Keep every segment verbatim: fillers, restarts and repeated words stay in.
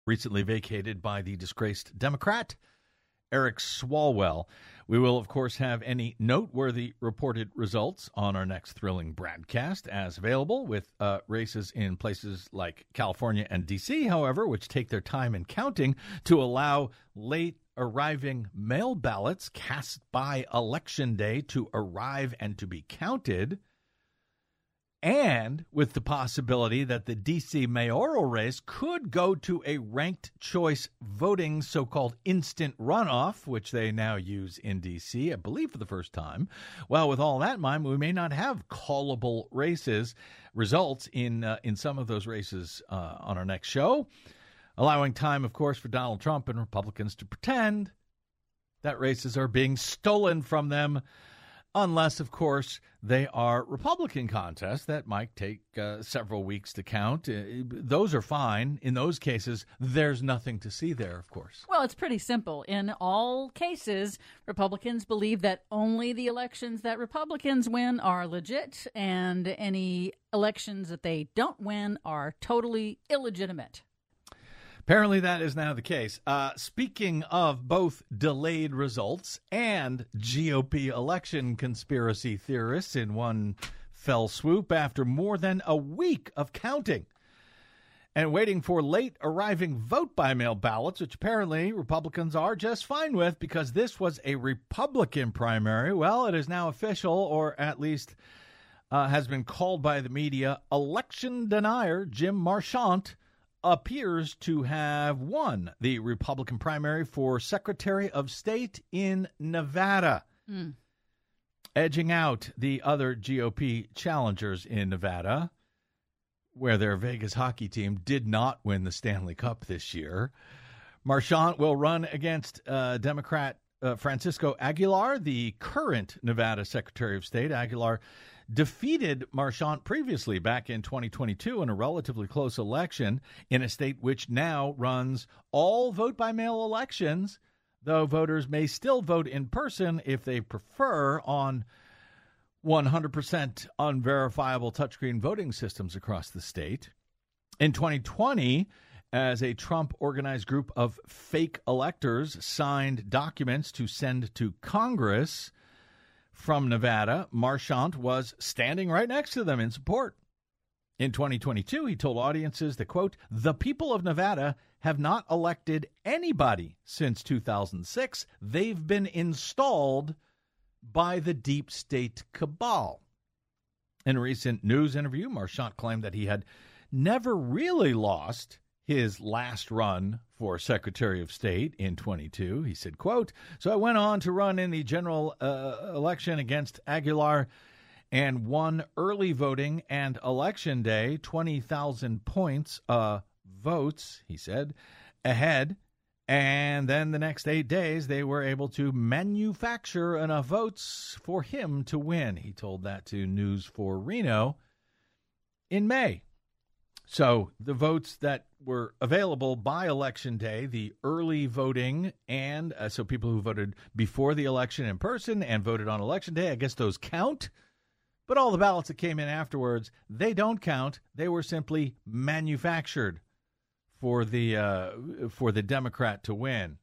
recently vacated by the disgraced Democrat Eric Swalwell. We will, of course, have any noteworthy reported results on our next thrilling broadcast as available, with uh, races in places like California and D C, however, which take their time in counting to allow late arriving mail ballots cast by Election Day to arrive and to be counted, and with the possibility that the D C mayoral race could go to a ranked choice voting so-called instant runoff, which they now use in D C, I believe for the first time. Well, with all that in mind, we may not have callable races, results in uh, in some of those races uh, on our next show, allowing time, of course, for Donald Trump and Republicans to pretend that races are being stolen from them, unless, of course, they are Republican contests that might take uh, several weeks to count. Uh, those are fine. In those cases, there's nothing to see there, of course. Well, it's pretty simple. In all cases, Republicans believe that only the elections that Republicans win are legit, and any elections that they don't win are totally illegitimate. Apparently that is now the case. Uh, speaking of both delayed results and G O P election conspiracy theorists in one fell swoop, after more than a week of counting and waiting for late arriving vote-by-mail ballots, which apparently Republicans are just fine with because this was a Republican primary, well, it is now official, or at least uh, has been called by the media, election denier Jim Marchant appears to have won the Republican primary for Secretary of State in Nevada, mm. edging out the other G O P challengers in Nevada, where their Vegas hockey team did not win the Stanley Cup this year. Marchant will run against uh, Democrat uh, Francisco Aguilar, the current Nevada Secretary of State. Aguilar defeated Marchant previously back in twenty twenty-two in a relatively close election in a state which now runs all vote-by-mail elections, though voters may still vote in person if they prefer on one hundred percent unverifiable touchscreen voting systems across the state. In twenty twenty, as a Trump-organized group of fake electors signed documents to send to Congress from Nevada, Marchant was standing right next to them in support. In twenty twenty-two, he told audiences that, quote, "The people of Nevada have not elected anybody since two thousand six. They've been installed by the deep state cabal." In a recent news interview, Marchant claimed that he had never really lost his last run for Secretary of State in twenty-two. He said, quote, "So I went on to run in the general uh, election against Aguilar and won early voting and election day, twenty thousand points uh, votes," he said, ahead. And then the next eight days, they were able to manufacture enough votes for him to win. He told that to News four Reno in May. So the votes that were available by Election Day, the early voting, and uh, so people who voted before the election in person and voted on Election Day, I guess those count. But all the ballots that came in afterwards, they don't count. They were simply manufactured for the uh, for the Democrat to win.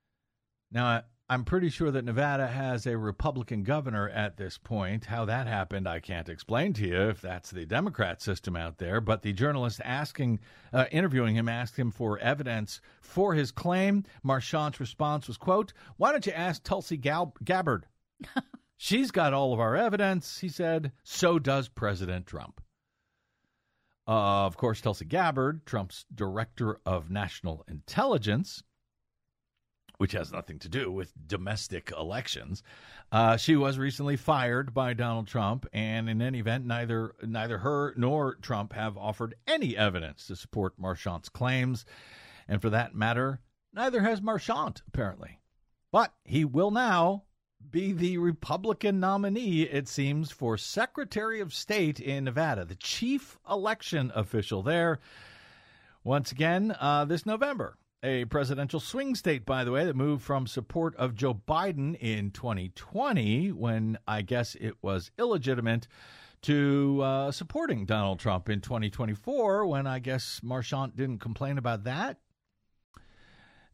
Now, I'm pretty sure that Nevada has a Republican governor at this point. How that happened, I can't explain to you if that's the Democrat system out there. But the journalist asking, uh, interviewing him asked him for evidence for his claim. Marchant's response was, quote, "Why don't you ask Tulsi Gal- Gabbard? She's got all of our evidence," he said. "So does President Trump." Uh, of course, Tulsi Gabbard, Trump's director of national intelligence, which has nothing to do with domestic elections. Uh, she was recently fired by Donald Trump, and in any event, neither neither her nor Trump have offered any evidence to support Marchant's claims. And for that matter, neither has Marchant, apparently. But he will now be the Republican nominee, it seems, for Secretary of State in Nevada, the chief election official there, once again uh, this November. A presidential swing state, by the way, that moved from support of Joe Biden in twenty twenty, when I guess it was illegitimate, to uh, supporting Donald Trump in twenty twenty-four, when I guess Marchant didn't complain about that.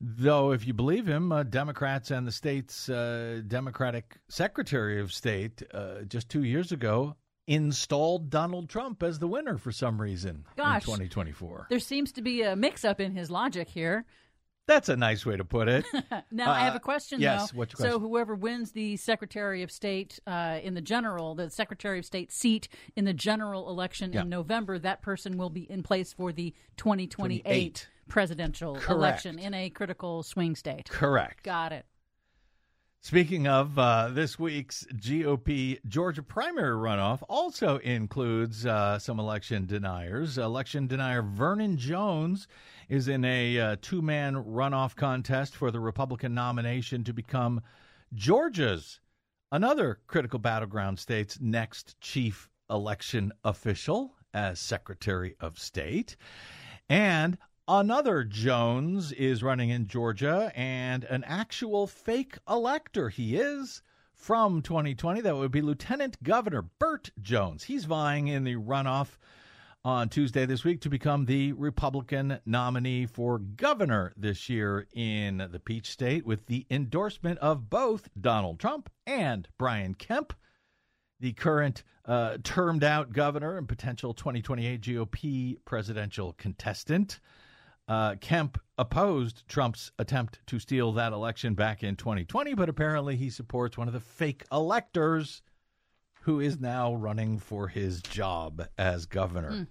Though, if you believe him, uh, Democrats and the state's uh, Democratic Secretary of State uh, just two years ago installed Donald Trump as the winner for some reason Gosh, in twenty twenty-four. There seems to be a mix-up in his logic here. That's a nice way to put it. Now, uh, I have a question, yes, though. what's your so question? whoever wins the Secretary of State uh, in the general, the Secretary of State seat in the general election yeah. in November, that person will be in place for the twenty twenty-eight twenty-eight presidential Correct. election in a critical swing state. Correct. Got it. Speaking of uh, this week's G O P Georgia primary runoff also includes uh, some election deniers. Election denier Vernon Jones is in a uh, two-man runoff contest for the Republican nomination to become Georgia's, another critical battleground state's next chief election official as Secretary of State. And another Jones is running in Georgia, and an actual fake elector he is from twenty twenty. That would be Lieutenant Governor Burt Jones. He's vying in the runoff on Tuesday this week to become the Republican nominee for governor this year in the Peach State, with the endorsement of both Donald Trump and Brian Kemp, the current uh, termed-out governor and potential twenty twenty-eight G O P presidential contestant. Uh, Kemp opposed Trump's attempt to steal that election back in twenty twenty, but apparently he supports one of the fake electors who is now running for his job as governor. Mm.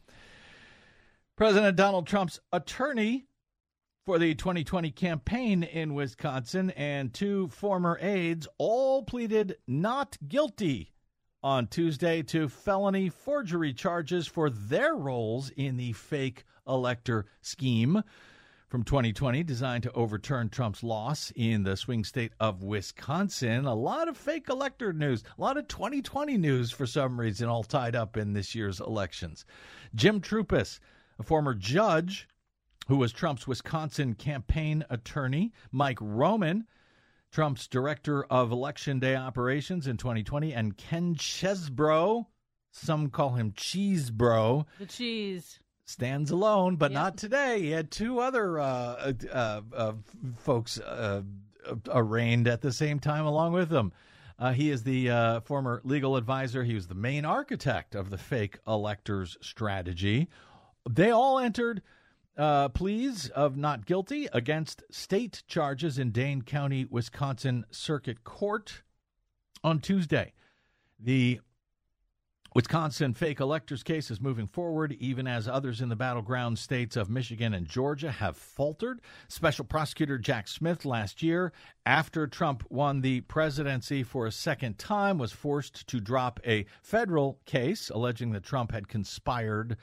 President Donald Trump's attorney for the twenty twenty campaign in Wisconsin and two former aides all pleaded not guilty on Tuesday to felony forgery charges for their roles in the fake elector scheme from twenty twenty designed to overturn Trump's loss in the swing state of Wisconsin. A lot of fake elector news, a lot of twenty twenty news for some reason, all tied up in this year's elections. Jim Troupis, a former judge who was Trump's Wisconsin campaign attorney, Mike Roman, Trump's director of election day operations in twenty twenty, and Ken Chesebro, some call him Cheesebro. The cheese. Stands alone, but yep. not today. He had two other uh, uh, uh, folks uh, arraigned at the same time along with him. Uh, he is the uh, former legal advisor. He was the main architect of the fake electors strategy. They all entered uh, pleas of not guilty against state charges in Dane County, Wisconsin Circuit Court on Tuesday. The Wisconsin fake electors case is moving forward, even as others in the battleground states of Michigan and Georgia have faltered. Special prosecutor Jack Smith last year, after Trump won the presidency for a second time, was forced to drop a federal case alleging that Trump had conspired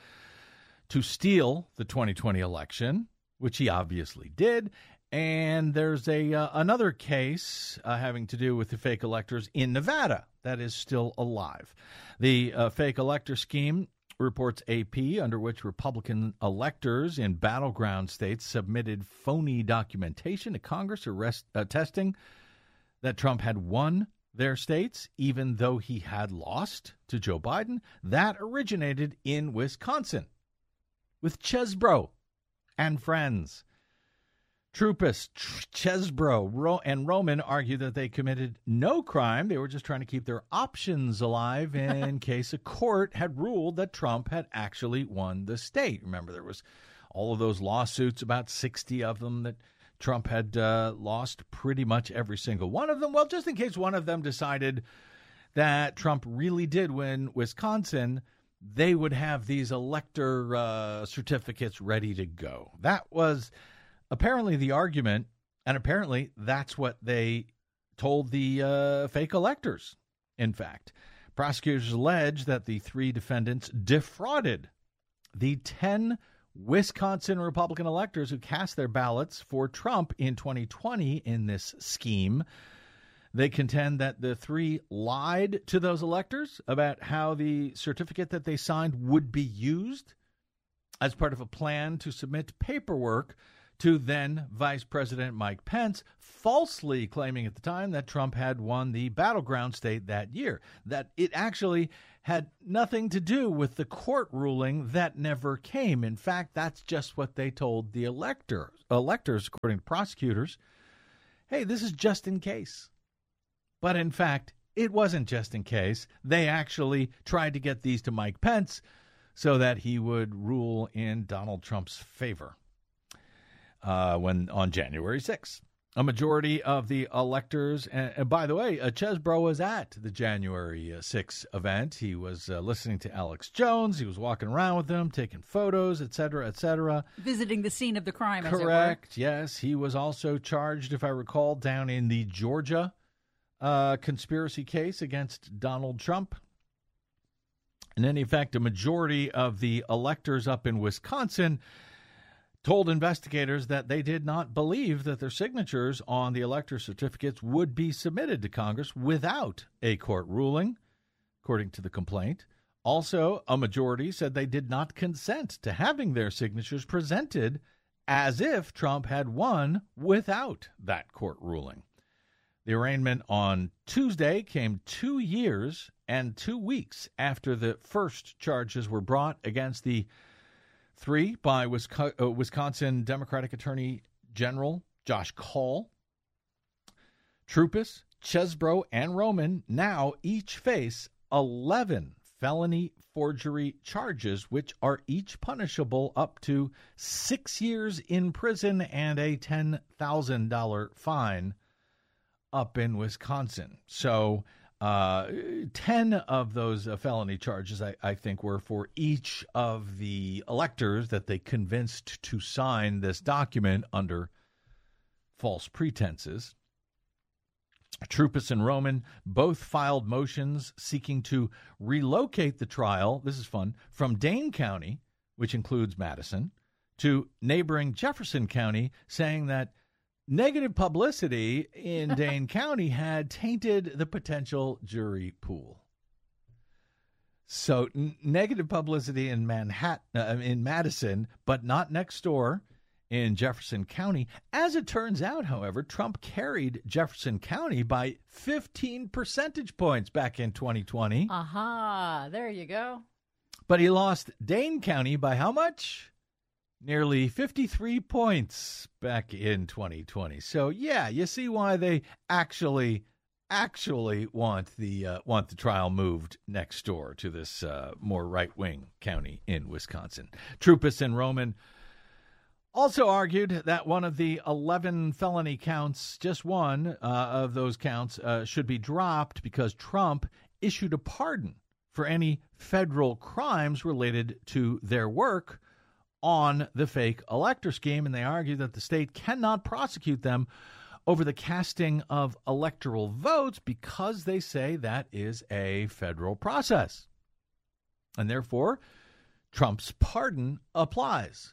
to steal the twenty twenty election, which he obviously did. And there's a uh, another case uh, having to do with the fake electors in Nevada that is still alive. The uh, fake elector scheme, reports A P, under which Republican electors in battleground states submitted phony documentation to Congress arrest, attesting that Trump had won their states, even though he had lost to Joe Biden. That originated in Wisconsin with Chesebro and friends. Troupis, Chesebro, Ro- and Roman argue that they committed no crime. They were just trying to keep their options alive in case a court had ruled that Trump had actually won the state. Remember, there was all of those lawsuits, about sixty of them, that Trump had uh, lost pretty much every single one of them. Well, just in case one of them decided that Trump really did win Wisconsin, they would have these elector uh, certificates ready to go. That was apparently the argument, and apparently that's what they told the uh, fake electors. In fact, prosecutors allege that the three defendants defrauded the ten Wisconsin Republican electors who cast their ballots for Trump in twenty twenty in this scheme. They contend that the three lied to those electors about how the certificate that they signed would be used as part of a plan to submit paperwork to then Vice President Mike Pence, falsely claiming at the time that Trump had won the battleground state that year, that it actually had nothing to do with the court ruling that never came. In fact, that's just what they told the electors. electors, according to prosecutors, hey, this is just in case. But in fact, it wasn't just in case. They actually tried to get these to Mike Pence so that he would rule in Donald Trump's favor uh, when on January sixth. A majority of the electors, and, and by the way, uh, Chesbro was at the January sixth event. He was uh, listening to Alex Jones. He was walking around with him, taking photos, et cetera, et cetera. Visiting the scene of the crime, as it were. Correct, yes. He was also charged, if I recall, down in the Georgia uh, conspiracy case against Donald Trump. In any effect, a majority of the electors up in Wisconsin told investigators that they did not believe that their signatures on the elector certificates would be submitted to Congress without a court ruling, according to the complaint. Also, a majority said they did not consent to having their signatures presented as if Trump had won without that court ruling. The arraignment on Tuesday came two years and two weeks after the first charges were brought against the three by Wisconsin Democratic Attorney General Josh Kaul. Troupis, Chesbro, and Roman now each face eleven felony forgery charges, which are each punishable up to six years in prison and a ten thousand dollars fine up in Wisconsin. So Uh, ten of those uh, felony charges, I, I think, were for each of the electors that they convinced to sign this document under false pretenses. Troupis and Roman both filed motions seeking to relocate the trial, this is fun, from Dane County, which includes Madison, to neighboring Jefferson County, saying that negative publicity in Dane County had tainted the potential jury pool. So n- negative publicity in Manhattan, uh, in Madison, but not next door in Jefferson County. As it turns out, however, Trump carried Jefferson County by fifteen percentage points back in twenty twenty. Aha, there you go. But he lost Dane County by how much? Nearly fifty-three points back in twenty twenty. So, yeah, you see why they actually, actually want the uh, want the trial moved next door to this uh, more right-wing county in Wisconsin. Troupis and Roman also argued that one of the eleven felony counts, just one uh, of those counts, uh, should be dropped because Trump issued a pardon for any federal crimes related to their work on the fake elector scheme, and they argue that the state cannot prosecute them over the casting of electoral votes because they say that is a federal process. And therefore, Trump's pardon applies.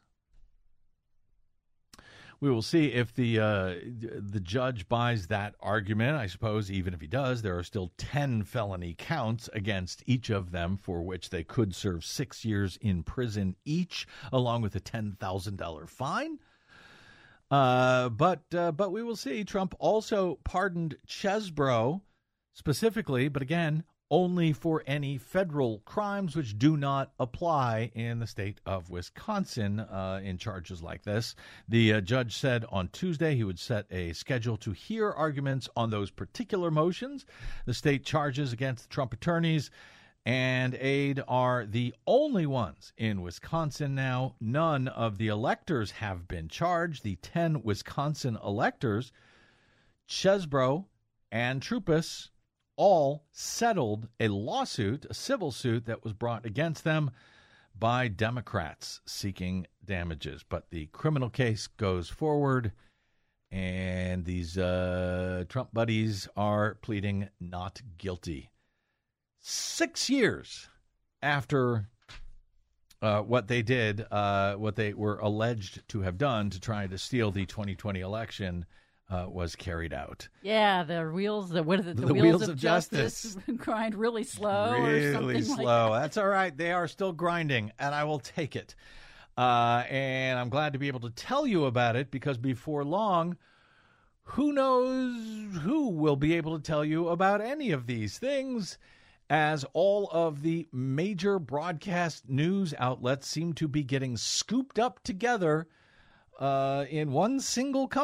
We will see if the uh, the judge buys that argument. I suppose even if he does, there are still ten felony counts against each of them for which they could serve six years in prison each, along with a ten thousand dollars fine. Uh, but uh, but we will see. Trump also pardoned Chesbro specifically, but again, only for any federal crimes which do not apply in the state of Wisconsin uh, in charges like this. The uh, judge said on Tuesday he would set a schedule to hear arguments on those particular motions. The state charges against the Trump attorneys and aide are the only ones in Wisconsin now. None of the electors have been charged. The ten Wisconsin electors, Chesbro and Troupis, all settled a lawsuit, a civil suit that was brought against them by Democrats seeking damages. But the criminal case goes forward, and these uh, Trump buddies are pleading not guilty. Six years after uh, what they did, uh, what they were alleged to have done to try to steal the twenty twenty election, Uh, was carried out. Yeah, the wheels, the what are the, the, the wheels, wheels of, of justice, justice grind really slow, really or something slow. Like that. That's all right. They are still grinding, and I will take it. Uh, and I'm glad to be able to tell you about it because before long, who knows who will be able to tell you about any of these things, as all of the major broadcast news outlets seem to be getting scooped up together uh, in one single company.